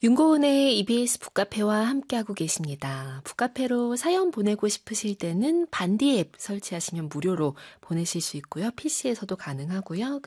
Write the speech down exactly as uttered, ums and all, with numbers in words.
윤고은의 이비에스 북카페와 함께하고 계십니다. 북카페로 사연 보내고 싶으실 때는 반디 앱 설치하시면 무료로 보내실 수 있고요. 피시에서도 가능하고요.